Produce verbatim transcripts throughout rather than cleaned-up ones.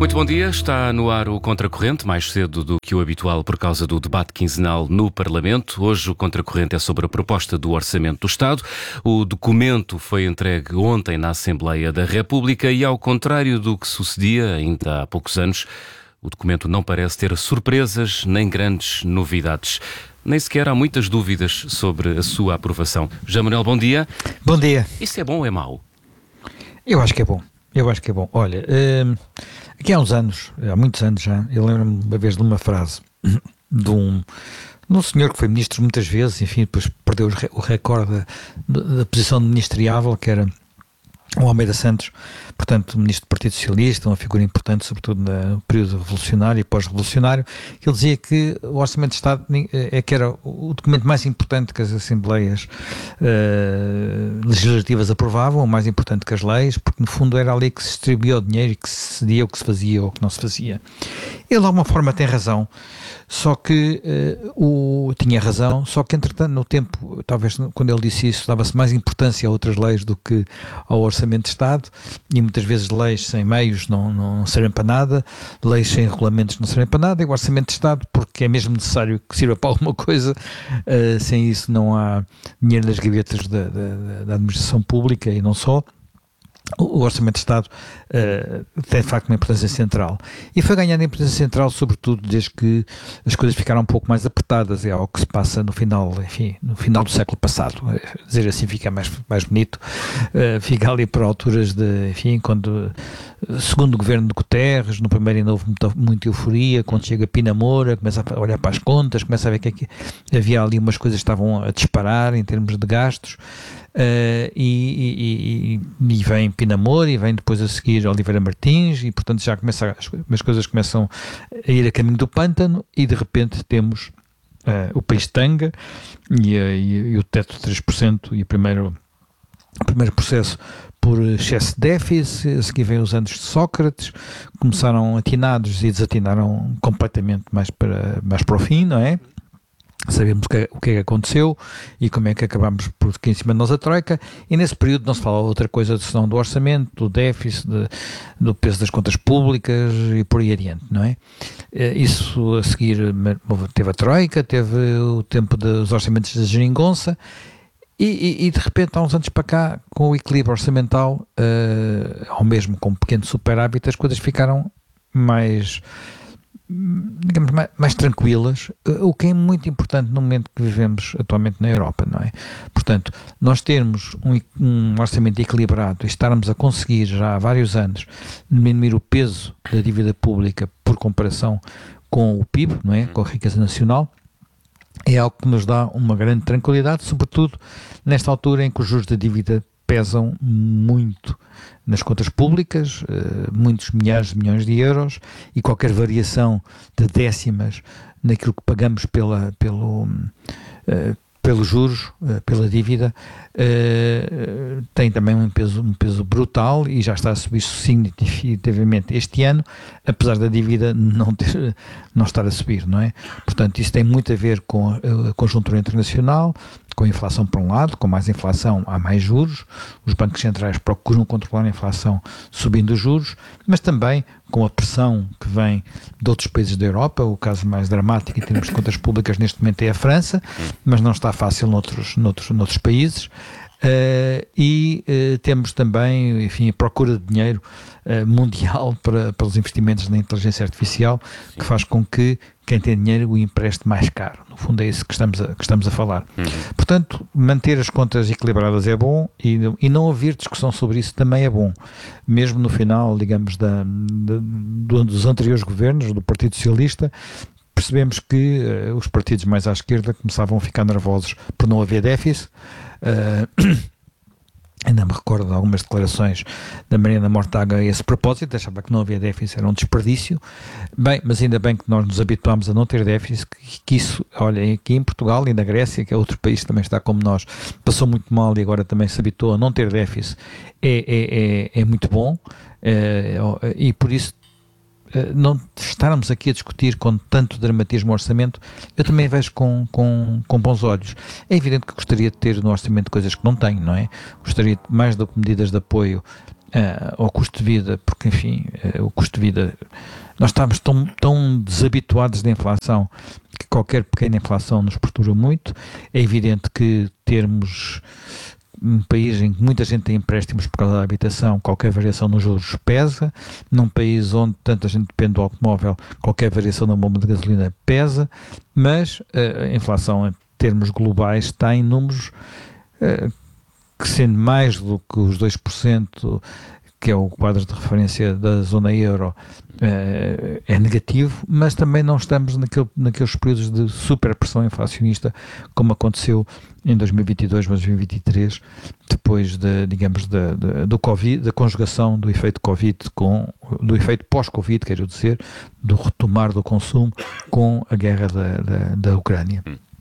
Muito bom dia, está no ar o Contracorrente, mais cedo do que o habitual por causa do debate quinzenal no Parlamento. Hoje o Contracorrente é sobre a proposta do Orçamento do Estado. O documento foi entregue ontem na Assembleia da República e, ao contrário do que sucedia ainda há poucos anos, o documento não parece ter surpresas nem grandes novidades. Nem sequer há muitas dúvidas sobre a sua aprovação. José Manuel, bom dia. Bom dia. Isso é bom ou é mau? Eu acho que é bom. Eu acho que é bom. Olha, hum, aqui há uns anos, há muitos anos já, eu lembro-me uma vez de uma frase de um, de um senhor que foi ministro muitas vezes, enfim, depois perdeu o recorde da, da posição ministeriável, que era o Almeida Santos, portanto, ministro do Partido Socialista, uma figura importante, sobretudo no período revolucionário e pós-revolucionário. Ele dizia que o Orçamento de Estado é que era o documento mais importante que as Assembleias uh, Legislativas aprovavam, o mais importante que as leis, porque no fundo era ali que se distribuía o dinheiro e que se cedia o que se fazia ou o que não se fazia. Ele de alguma forma tem razão, só que uh, o, tinha razão, só que entretanto no tempo, talvez quando ele disse isso, dava-se mais importância a outras leis do que ao Orçamento de Estado, e muitas vezes leis sem meios não, não servem para nada, leis sem regulamentos não servem para nada, e o Orçamento de Estado, porque é mesmo necessário que sirva para alguma coisa, uh, sem isso não há dinheiro nas gavetas da, da, da administração pública e não só. O Orçamento de Estado uh, tem de facto uma importância central e foi ganhando importância central sobretudo desde que as coisas ficaram um pouco mais apertadas. É algo que se passa no final, enfim, no final do século passado, dizer assim fica mais, mais bonito, uh, fica ali por alturas de, enfim, quando segundo o governo de Guterres, no primeiro ainda houve muita, muita euforia, quando chega Pina Moura, começa a olhar para as contas, começa a ver que, é que havia ali umas coisas que estavam a disparar em termos de gastos. Uh, e, e, e, e vem Pina Moura e vem depois a seguir Oliveira Martins e portanto já começa a, as, as coisas começam a ir a caminho do pântano e de repente temos uh, o país tanga e, e, e o teto de três por cento e o primeiro, o primeiro processo por excesso de déficit. A seguir vem os anos de Sócrates, começaram atinados e desatinaram completamente mais para, mais para o fim, não é? Sabemos o que, o que é que aconteceu e como é que acabámos por ficar em cima de nós a troika, e nesse período não se fala outra coisa de gestão do orçamento, do déficit, de, do peso das contas públicas e por aí adiante, não é? Isso a seguir teve a troika, teve o tempo dos orçamentos da geringonça e, e, e de repente há uns anos para cá, com o equilíbrio orçamental, uh, ou mesmo com um pequeno superávit, as coisas ficaram mais... digamos, mais, mais tranquilas, o que é muito importante no momento que vivemos atualmente na Europa, não é? Portanto, nós termos um, um orçamento equilibrado e estarmos a conseguir já há vários anos diminuir o peso da dívida pública por comparação com o P I B, não é? Com a riqueza nacional, é algo que nos dá uma grande tranquilidade, sobretudo nesta altura em que os juros da dívida pesam muito nas contas públicas, uh, muitos milhares de milhões de euros, e qualquer variação de décimas naquilo que pagamos pela, pelo, uh, pelos juros, uh, pela dívida, uh, tem também um peso, um peso brutal e já está a subir significativamente este ano, apesar da dívida não, ter, não estar a subir, não é? Portanto, isso tem muito a ver com a conjuntura internacional, com a inflação por um lado, com mais inflação há mais juros, os bancos centrais procuram controlar a inflação subindo os juros, mas também com a pressão que vem de outros países da Europa. O caso mais dramático em termos de contas públicas neste momento é a França, mas não está fácil noutros, noutros, noutros países. Uh, e uh, temos também, enfim, a procura de dinheiro uh, mundial para, para os investimentos na inteligência artificial, Sim. que faz com que quem tem dinheiro o empreste mais caro. No fundo é isso que estamos a, que estamos a falar. Uhum. Portanto, manter as contas equilibradas é bom e, e não haver discussão sobre isso também é bom. Mesmo no final, digamos, da, da, dos anteriores governos, do Partido Socialista, percebemos que uh, os partidos mais à esquerda começavam a ficar nervosos por não haver déficit. Uh, ainda me recordo de algumas declarações da Mariana Mortágua a esse propósito, achava que não havia déficit, era um desperdício. Bem, mas ainda bem que nós nos habituámos a não ter déficit, que, que isso, olha, aqui em Portugal e na Grécia, que é outro país que também está como nós, passou muito mal e agora também se habituou a não ter déficit, é, é, é, é muito bom, é, e por isso não estarmos aqui a discutir com tanto dramatismo o orçamento, eu também vejo com, com, com bons olhos. É evidente que gostaria de ter no orçamento coisas que não tenho, não é? Gostaria mais de medidas de apoio uh, ao custo de vida, porque, enfim, uh, o custo de vida, nós estamos tão, tão desabituados da inflação que qualquer pequena inflação nos perturba muito. É evidente que termos um país em que muita gente tem empréstimos por causa da habitação, qualquer variação nos juros pesa. Num país onde tanta gente depende do automóvel, qualquer variação na bomba de gasolina pesa, mas uh, a inflação em termos globais está em números uh, que, sendo mais do que os dois por cento, que é o quadro de referência da zona euro, é, é negativo, mas também não estamos naquele, naqueles períodos de super pressão inflacionista como aconteceu em dois mil e vinte e dois, dois mil e vinte e três, depois de, digamos, de, de, do Covid, da conjugação do efeito Covid com, do efeito pós-Covid, quero dizer, do retomar do consumo com a guerra da, da, da Ucrânia.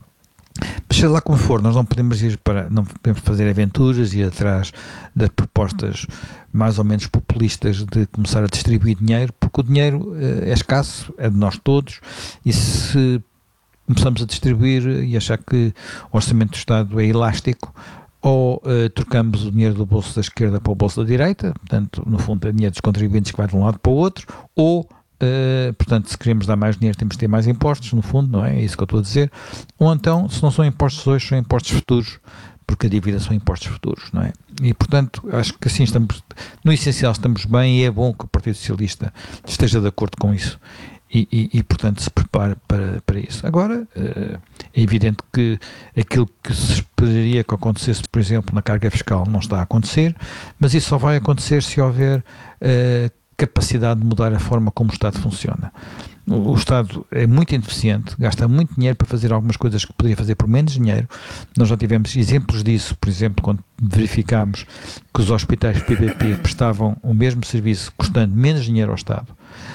Mas seja lá como for, nós não podemos ir para, não podemos fazer aventuras e ir atrás de propostas mais ou menos populistas de começar a distribuir dinheiro, porque o dinheiro é escasso, é de nós todos, e se começamos a distribuir e achar que o orçamento do Estado é elástico, ou uh, trocamos o dinheiro do bolso da esquerda para o bolso da direita, portanto, no fundo é dinheiro dos contribuintes que vai de um lado para o outro, ou Uh, portanto, se queremos dar mais dinheiro temos de ter mais impostos, no fundo, não é? É isso que eu estou a dizer. Ou então, se não são impostos hoje, são impostos futuros, porque a dívida são impostos futuros, não é? E, portanto, acho que assim estamos, no essencial estamos bem, e é bom que o Partido Socialista esteja de acordo com isso e, e, e portanto, se prepare para, para isso. Agora, uh, é evidente que aquilo que se esperaria que acontecesse, por exemplo, na carga fiscal não está a acontecer, mas isso só vai acontecer se houver uh, capacidade de mudar a forma como o Estado funciona. O, o Estado é muito ineficiente, gasta muito dinheiro para fazer algumas coisas que poderia fazer por menos dinheiro. Nós já tivemos exemplos disso, por exemplo, quando verificámos que os hospitais P P P prestavam o mesmo serviço custando menos dinheiro ao Estado,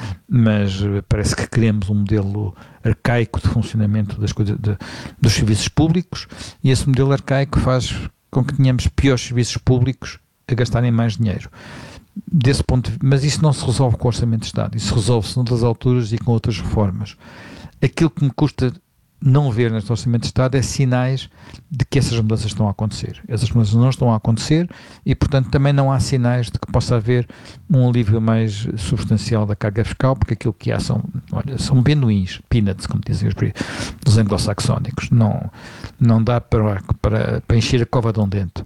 mas parece que queremos um modelo arcaico de funcionamento das coisas, de, dos serviços públicos, e esse modelo arcaico faz com que tenhamos piores serviços públicos a gastarem mais dinheiro. Desse ponto, mas isso não se resolve com o Orçamento de Estado, isso resolve-se noutras alturas e com outras reformas. Aquilo que me custa não ver neste Orçamento de Estado é sinais de que essas mudanças estão a acontecer. Essas mudanças não estão a acontecer e, portanto, também não há sinais de que possa haver um alívio mais substancial da carga fiscal, porque aquilo que há são, olha, são benuins, peanuts, como dizem os, os anglo-saxónicos. Não, não dá para, para, para encher a cova de um dente.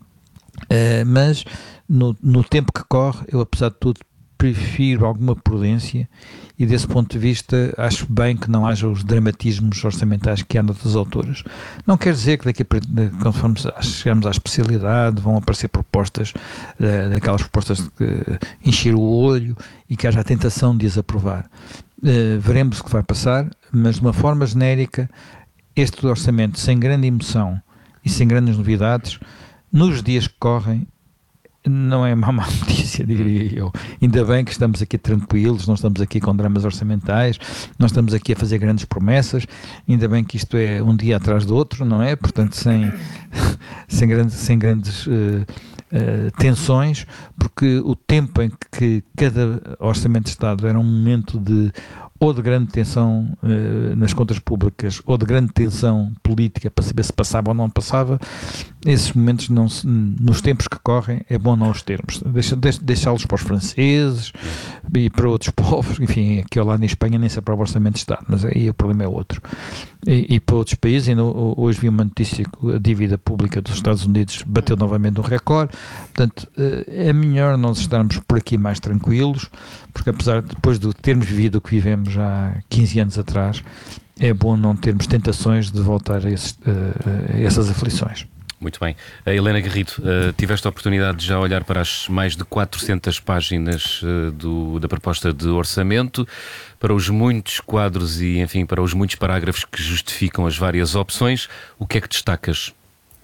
Uh, mas no, no tempo que corre, eu apesar de tudo prefiro alguma prudência, e desse ponto de vista acho bem que não haja os dramatismos orçamentais que há noutras alturas. Não quer dizer que daqui a quando formos, chegarmos à especialidade vão aparecer propostas, uh, daquelas propostas de uh, encher o olho e que haja a tentação de as aprovar. Uh, veremos o que vai passar, mas de uma forma genérica este orçamento sem grande emoção e sem grandes novidades nos dias que correm não é má, má notícia, diria eu. Ainda bem que estamos aqui tranquilos, não estamos aqui com dramas orçamentais, não estamos aqui a fazer grandes promessas, ainda bem que isto é um dia atrás do outro, não é? Portanto, sem, sem grandes, sem grandes uh, uh, tensões, porque o tempo em que cada Orçamento de Estado era um momento de ou de grande tensão uh, nas contas públicas, ou de grande tensão política para saber se passava ou não passava, esses momentos, não se, nos tempos que correm, é bom não os termos. Deixa, deixa, deixá-los para os franceses e para outros povos, enfim, aqui lá na Espanha nem se aprova o Orçamento de Estado, mas aí o problema é outro. E, e para outros países, ainda hoje vi uma notícia que a dívida pública dos Estados Unidos bateu novamente um recorde, portanto, uh, é melhor nós estarmos por aqui mais tranquilos, porque apesar de depois de termos vivido o que vivemos já há quinze anos atrás, é bom não termos tentações de voltar a, esse, a essas aflições. Muito bem. A Helena Garrido, uh, tiveste a oportunidade de já olhar para as mais de quatrocentas páginas uh, do, da proposta de orçamento, para os muitos quadros e, enfim, para os muitos parágrafos que justificam as várias opções. O que é que destacas?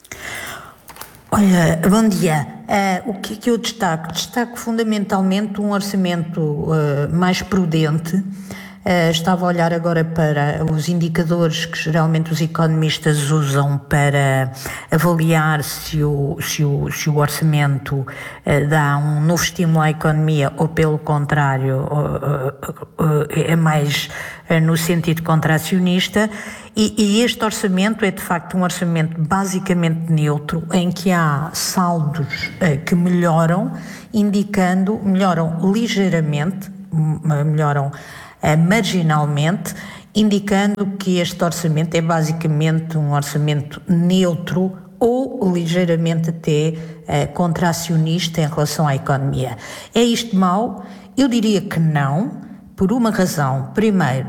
Olha, bom dia. Uh, o que é que eu destaco? Destaco fundamentalmente um orçamento uh, mais prudente. Uh, estava a olhar agora para os indicadores que geralmente os economistas usam para avaliar se o, se o, se o orçamento uh, dá um novo estímulo à economia ou, pelo contrário, uh, uh, uh, é mais uh, no sentido contracionista. e, e este orçamento é de facto um orçamento basicamente neutro, em que há saldos uh, que melhoram, indicando, melhoram ligeiramente, melhoram uh, marginalmente, indicando que este orçamento é basicamente um orçamento neutro ou ligeiramente até uh, contracionista em relação à economia. É isto mau? Eu diria que não, por uma razão. Primeiro,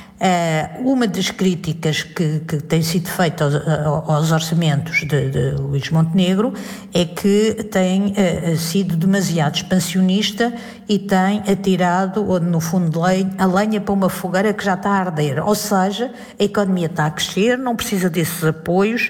uh, uma das críticas que, que tem sido feita aos, aos orçamentos de, de Luís Montenegro é que tem uh, sido demasiado expansionista e tem atirado, no fundo de lenha, a lenha para uma fogueira que já está a arder. Ou seja, a economia está a crescer, não precisa desses apoios,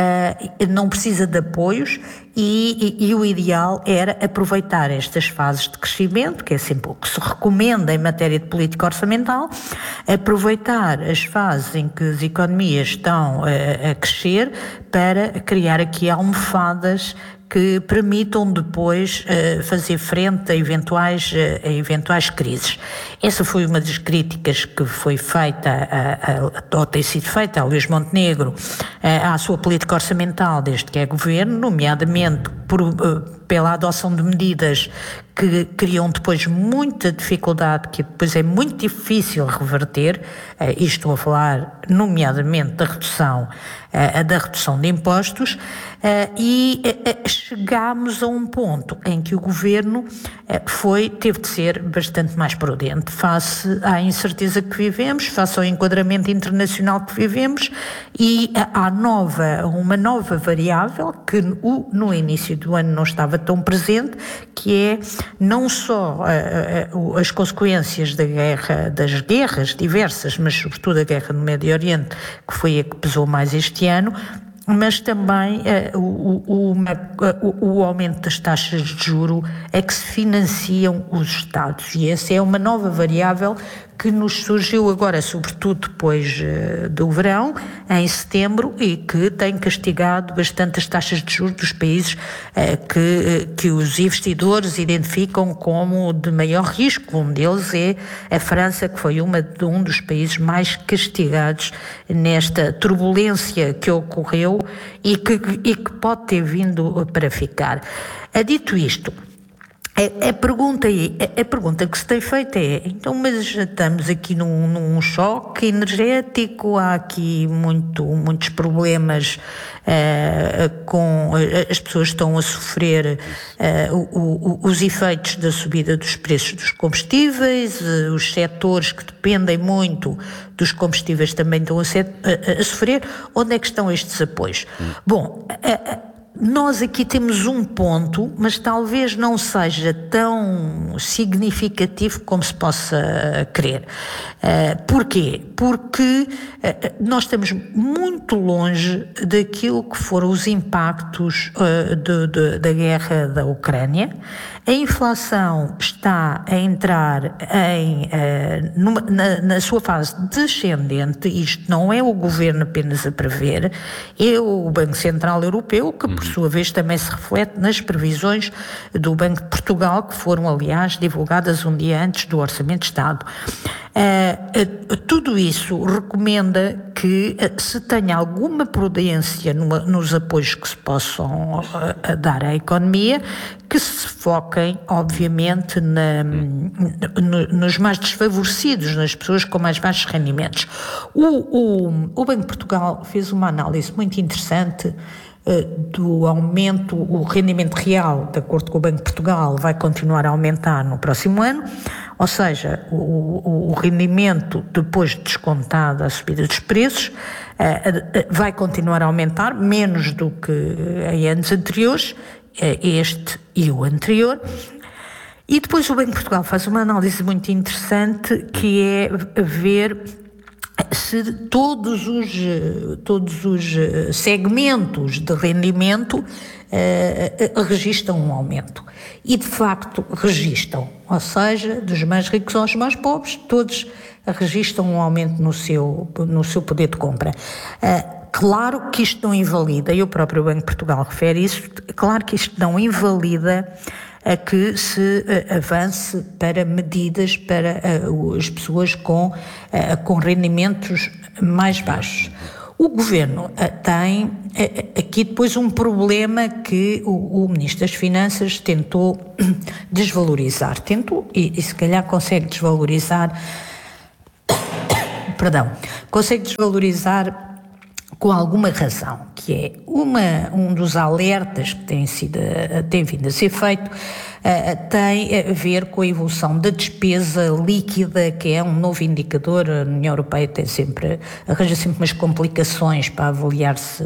uh, não precisa de apoios e, e, e o ideal era aproveitar estas fases de crescimento, que é sempre o que se recomenda em matéria de política orçamental, aproveitar as fases em que as economias estão uh, a crescer para criar aqui almofadas que permitam depois uh, fazer frente a eventuais, uh, a eventuais crises. Essa foi uma das críticas que foi feita, a, a, ou tem sido feita a Luís Montenegro uh, à sua política orçamental desde que é governo, nomeadamente por, uh, pela adoção de medidas que criam depois muita dificuldade, que depois é muito difícil reverter, uh, e estou a falar nomeadamente da redução, uh, da redução de impostos, uh, e uh, chegámos a um ponto em que o governo uh, foi, teve de ser bastante mais prudente face à incerteza que vivemos, face ao enquadramento internacional que vivemos e à nova, uma nova variável que o, no início do ano não estava tão presente, que é não só uh, uh, as consequências da guerra, das guerras diversas, mas sobretudo a guerra no Médio Oriente, que foi a que pesou mais este ano, mas também uh, o, o, uma, uh, o aumento das taxas de juro é que se financiam os Estados, e essa é uma nova variável que nos surgiu agora, sobretudo depois uh, do verão, em setembro, e que tem castigado bastante as taxas de juros dos países uh, que, uh, que os investidores identificam como de maior risco. Um deles é a França, que foi uma, um dos países mais castigados nesta turbulência que ocorreu e que, e que pode ter vindo para ficar. Uh, dito isto, A, a, pergunta é, a, a pergunta que se tem feito é, então, mas estamos aqui num, num choque energético, há aqui muito, muitos problemas uh, com, as pessoas estão a sofrer uh, o, o, os efeitos da subida dos preços dos combustíveis, uh, os setores que dependem muito dos combustíveis também estão a, ser, a, a sofrer. Onde é que estão estes apoios? Hum. Bom, a, a, nós aqui temos um ponto, mas talvez não seja tão significativo como se possa crer. Uh, porquê? Porque uh, nós estamos muito longe daquilo que foram os impactos uh, de, de, da guerra da Ucrânia. A inflação está a entrar em, uh, numa, na, na sua fase descendente. Isto não é o governo apenas a prever, é o Banco Central Europeu, que por sua vez também se reflete nas previsões do Banco de Portugal, que foram, aliás, divulgadas um dia antes do Orçamento de Estado. Uh, uh, tudo isso recomenda que uh, se tenha alguma prudência numa, nos apoios que se possam uh, dar à economia, que se foquem, obviamente, na, no, nos mais desfavorecidos, nas pessoas com mais baixos rendimentos. O, o, o Banco de Portugal fez uma análise muito interessante do aumento. O rendimento real, de acordo com o Banco de Portugal, vai continuar a aumentar no próximo ano, ou seja, o, o, o rendimento, depois de descontada a subida dos preços, vai continuar a aumentar, menos do que em anos anteriores, este e o anterior. E depois o Banco de Portugal faz uma análise muito interessante, que é ver se todos os, todos os segmentos de rendimento uh, registram um aumento. E, de facto, registram. Ou seja, dos mais ricos aos mais pobres, todos registram um aumento no seu, no seu poder de compra. Uh, Claro que isto não invalida, e o próprio Banco de Portugal refere isso, claro que isto não invalida a que se avance para medidas para as pessoas com, com rendimentos mais baixos. O Governo tem aqui depois um problema que o, o Ministro das Finanças tentou desvalorizar. Tentou e, e se calhar consegue desvalorizar, perdão, consegue desvalorizar com alguma razão, que é uma, um dos alertas que tem, sido, tem vindo a ser feito, uh, tem a ver com a evolução da despesa líquida, que é um novo indicador. A União Europeia tem sempre, arranja sempre umas complicações para avaliar se